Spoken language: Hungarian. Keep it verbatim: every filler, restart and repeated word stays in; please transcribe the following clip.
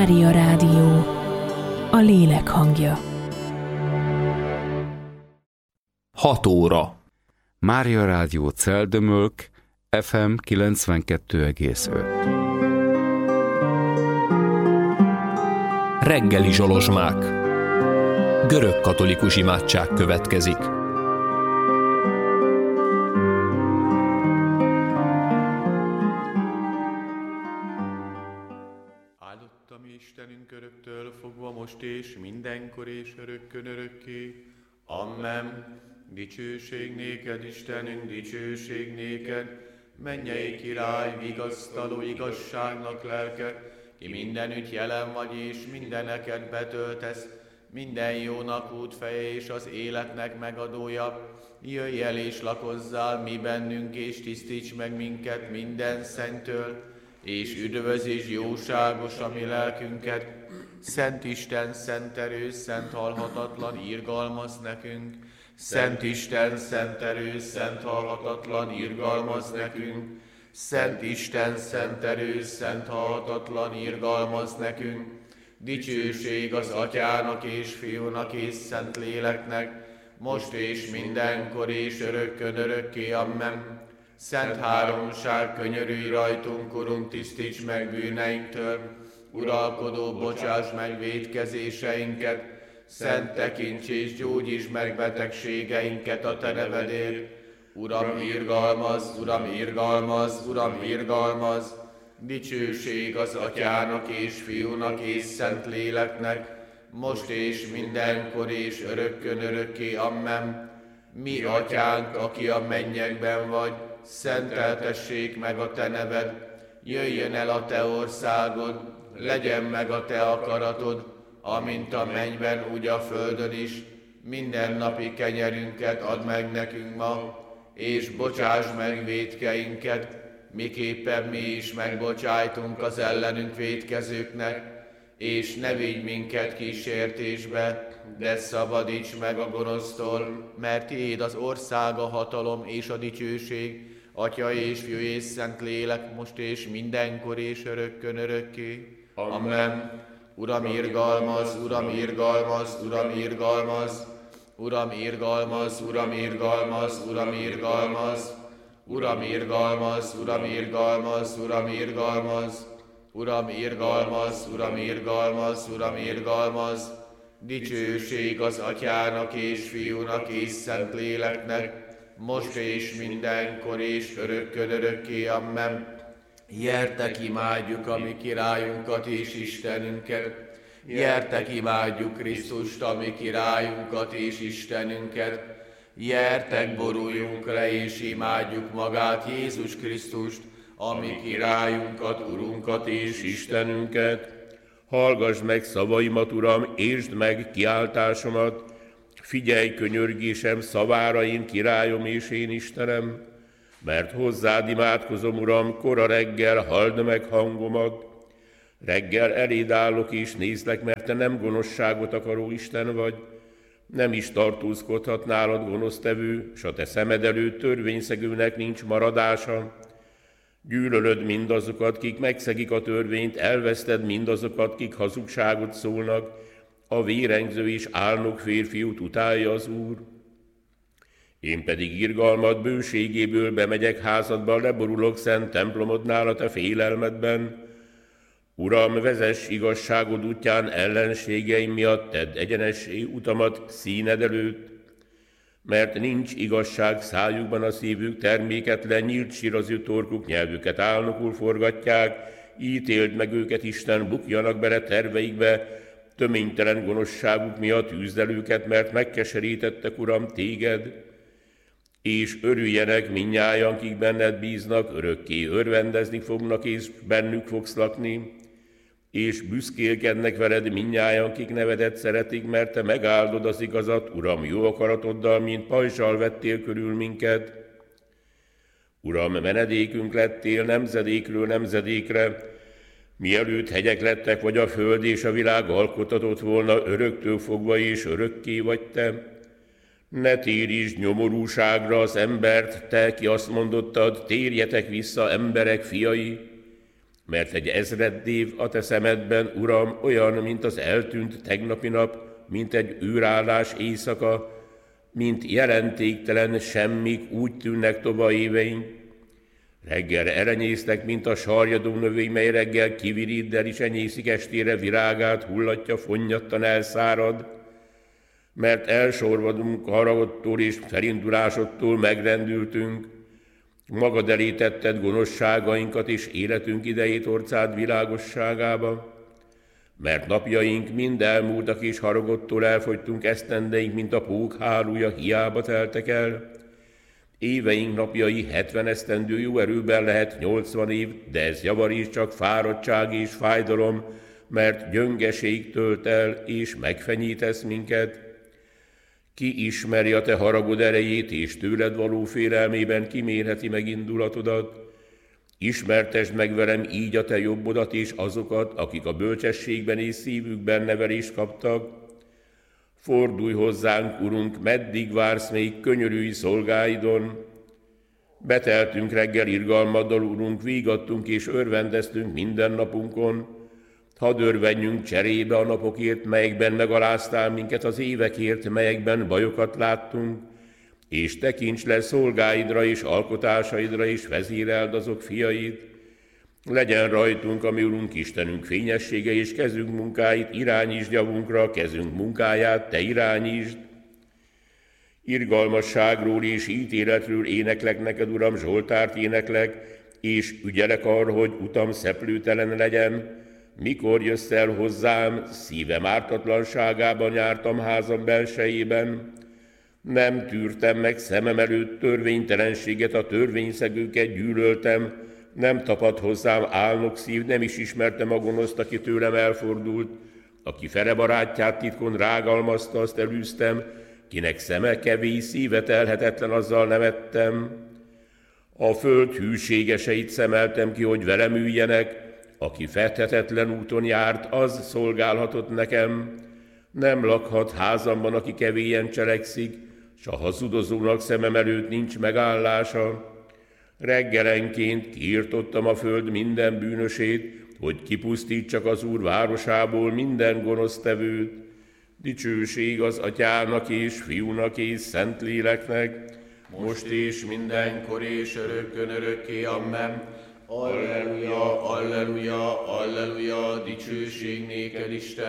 Mária Rádió, a lélek hangja. hat óra. Mária Rádió Celdömölk, ef em kilencvenkettő egész öt. Reggeli zsolozsmák. Görög katolikus imádság következik. Áldott a mi Istenünk öröktől fogva most és mindenkor és örökkön örökké. Amen. Dicsőség néked, Istenünk, dicsőség néked, mennyei király, vigasztaló igazságnak lelke, ki mindenütt jelen vagy és mindeneket betöltesz, minden jónak útfeje és az életnek megadója. Jöjj el és lakozzál mi bennünk, és tisztíts meg minket minden szenttől, és üdvözz és jóságos a mi lelkünket. Szent Isten, szent erős, szent halhatatlan, irgalmaz nekünk. Szent Isten, szent erős, szent halhatatlan, irgalmaz nekünk. Szent Isten, szent erős, szent halhatatlan, irgalmaz nekünk. Dicsőség az Atyának és Fiúnak és Szent Léleknek, most és mindenkor és örökkön örökké. Amen. Szent háromság, könyörülj rajtunk, Urunk, tisztíts meg bűneinktől. Uralkodó, bocsáss meg vétkezéseinket. Szent tekints és gyógyíts meg betegségeinket a Te nevedért. Uram, irgalmaz, Uram, irgalmaz, Uram, irgalmaz. Dicsőség az Atyának és Fiúnak és Szent Léleknek, most és mindenkor és örökkön örökké. Amen. Mi Atyánk, aki a mennyekben vagy, szenteltessék meg a Te neved. Jöjjön el a Te országod, legyen meg a Te akaratod, amint a mennyben, úgy a földön is. Mindennapi kenyerünket add meg nekünk ma, és bocsáss meg vétkeinket, miképpen mi is megbocsájtunk az ellenünk vétkezőknek, és ne vigy minket kísértésbe, de szabadíts meg a gonosztól, mert Tiéd az ország, a hatalom és a dicsőség, Atya és Fiú és Szent Lélek, most és mindenkor és örökkön örökké. Amen. Uram, irgalmaz, Uram, irgalmaz, Uram, irgalmaz, Uram, irgalmaz, Uram, irgalmaz, Uram, irgalmaz, Uram, irgalmaz, Uram, irgalmaz, Uram, irgalmaz, Uram, irgalmaz, Uram, irgalmaz, Uram, irgalmaz. Dicsőség az Atyának és Fiúnak és Szent Léleknek, most és mindenkor és örökkön örökké. Amen. Gyertek, imádjuk a mi királyunkat és Istenünket. Gyertek, imádjuk Krisztust, a mi királyunkat és Istenünket. Gyertek, boruljunk le és imádjuk magát, Jézus Krisztust, a mi királyunkat, Urunkat és Istenünket. Hallgass meg szavaimat, Uram, értsd meg kiáltásomat. Figyelj könyörgésem szavára, én királyom és én Istenem. Mert hozzád imádkozom, Uram, kora reggel, halld meg hangomat. Reggel eléd állok és nézlek, mert Te nem gonoszságot akaró Isten vagy. Nem is tartózkodhat nálad gonosztevő, s a Te szemed előtt törvényszegőnek nincs maradása. Gyűlölöd mindazokat, kik megszegik a törvényt, elveszted mindazokat, kik hazugságot szólnak. A vérengző és álnok férfiút utálja az Úr. Én pedig irgalmad bőségéből bemegyek házadba, leborulok szent templomodnál a Te félelmedben. Uram, vezess igazságod útján ellenségeim miatt, tedd egyenessé utamat színed előtt. Mert nincs igazság szájukban, a szívük terméketlen, nyílt sír az ő torkuk, nyelvüket álnokul forgatják. Ítéld meg őket, Isten, bukjanak bele terveikbe, töménytelen gonoszságuk miatt űzd el őket, mert megkeserítettek, Uram, Téged. És örüljenek mindnyájan, kik benned bíznak, örökké örvendezni fognak, és bennük fogsz lakni. És büszkélkednek veled mindnyájan, kik nevedet szeretik, mert Te megáldod az igazat, Uram, jó akaratoddal, mint pajzsal vettél körül minket. Uram, menedékünk lettél nemzedékről nemzedékre, mielőtt hegyek lettek, vagy a föld és a világ alkotatott volna, öröktől fogva és örökké vagy Te. Ne térítsd nyomorúságra az embert, Te, ki azt mondottad, térjetek vissza, emberek fiai. Mert egy ezred év a te szemedben, Uram, olyan, mint az eltűnt tegnapi nap, mint egy űrállás éjszaka, mint jelentéktelen semmik, úgy tűnnek tovább éveink. Reggelre elenyésztek, mint a sarjadó növény, mely reggel kivirít, de is enyészik, estére virágát hullatja, fonnyattan elszárad. Mert elsorvadunk haragodtól és felindulásodtól megrendültünk, magad elé tetted gonoszságainkat és életünk idejét orcád világosságába. Mert napjaink mind elmúltak és haragodtól elfogytunk, esztendeink, mint a pók hálója, hiába teltek el. Éveink napjai hetven esztendő, jó erőben lehet nyolcvan év, de ez javarís csak fáradtság és fájdalom, mert gyöngeség tölt el és megfenyítesz minket. Ki ismeri a te haragod erejét, és tőled való félelmében kimérheti meg indulatodat? Ismertesd meg velem így a te jobbodat és azokat, akik a bölcsességben és szívükben nevelést kaptak. Fordulj hozzánk, Urunk, meddig vársz még, könyörülj szolgáidon? Beteltünk reggel irgalmaddal, Urunk, vígattunk és örvendeztünk minden napunkon. Hadd örvenjünk cserébe a napokért, melyekben megaláztál minket, az évekért, melyekben bajokat láttunk, és tekints le szolgáidra és alkotásaidra, és vezéreld azok fiait. Legyen rajtunk, ami Urunk Istenünk fényessége, és kezünk munkáit irányítsd javunkra, kezünk munkáját te irányítsd. Irgalmasságról és ítéletről éneklek neked, Uram, zsoltárt éneklek, és ügyelek arra, hogy utam szeplőtelen legyen. Mikor jössz el hozzám, szívem ártatlanságában jártam házam belsejében. Nem tűrtem meg szemem előtt törvénytelenséget, a törvényszegőket gyűlöltem. Nem tapadt hozzám álnok szív, nem is ismertem a gonoszt, aki tőlem elfordult. Aki fele barátját titkon rágalmazta, azt elűztem, kinek szeme kevés, szíve telhetetlen, azzal nevettem. A föld hűségeseit szemeltem ki, hogy velem üljenek, aki fethetetlen úton járt, az szolgálhatott nekem. Nem lakhat házamban, aki kevélyen cselekszik, s a hazudozónak szemem előtt nincs megállása. Reggelenként kiirtottam a föld minden bűnösét, hogy kipusztítsak az Úr városából minden gonosztevőt. Dicsőség az Atyának és Fiúnak és Szentléleknek, most és mindenkor és örökkön örökké, amen. Alleluja, alleluja, alleluja, dicsőség néked, Isten.